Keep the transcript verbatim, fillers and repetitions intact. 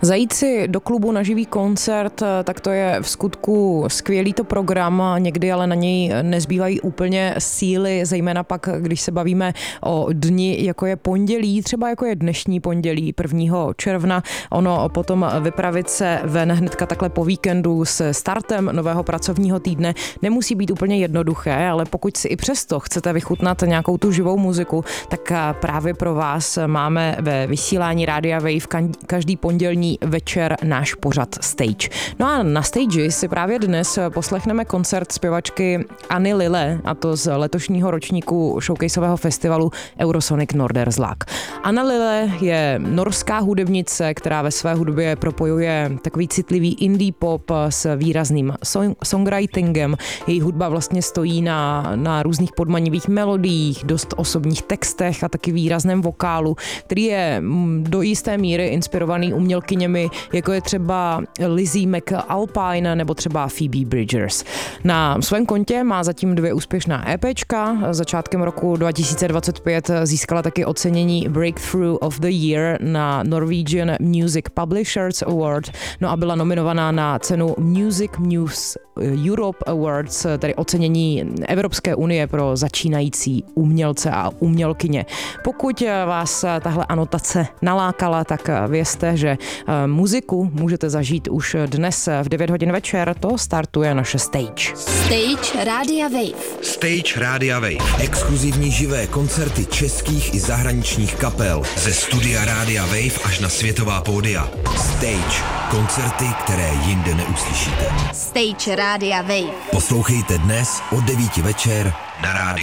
Zajít si do klubu na živý koncert, tak to je v skutku skvělý to program, někdy ale na něj nezbývají úplně síly, zejména pak, když se bavíme o dni, jako je pondělí, třeba jako je dnešní pondělí prvního června, ono potom vypravit se ven hnedka takhle po víkendu s startem nového pracovního týdne nemusí být úplně jednoduché, ale pokud si i přesto chcete vychutnat nějakou tu živou muziku, tak právě pro vás máme ve vysílání Rádia Wave každý pondělní večer náš pořad Stage. No a na stage si právě dnes poslechneme koncert zpěvačky Anny Lille, a to z letošního ročníku showcaseového festivalu Eurosonic Norderslag. Anna Lille je norská hudebnice, která ve své hudbě propojuje takový citlivý indie pop s výrazným song- songwritingem. Její hudba vlastně stojí na, na různých podmanivých melodiích, dost osobních textech a taky výrazném vokálu, který je do jisté míry inspirovaný umělkyněmi, jako je třeba Lizzie McAlpine nebo třeba Phoebe Bridgers. Na svém kontě má zatím dvě úspěšná EPčka. Začátkem roku dva tisíce dvacet pět získala taky ocenění Breakthrough of the Year na Norwegian Music Publishers Award, no a byla nominovaná na cenu Music News Europe Awards, tedy ocenění Evropské unie pro začínající umělce a umělkyně. Pokud vás tahle anotace nalákala, tak vězte, že muziku můžete zažít už dnes v devět hodin večer, to startuje naše Stage. Stage Rádia Wave. Stage Rádia Wave. Exkluzivní živé koncerty českých i zahraničních kapel. Ze studia Rádia Wave až na světová pódia. Stage. Koncerty, které jinde neuslyšíte. Stage Rádia Wave. Poslouchejte dnes od devíti večer na rádiu